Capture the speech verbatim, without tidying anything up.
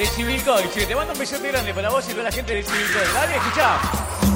de Chivilcoy. Che, te mando un besote grande para vos y para la gente de Chivilcoy. Dale, escuchá.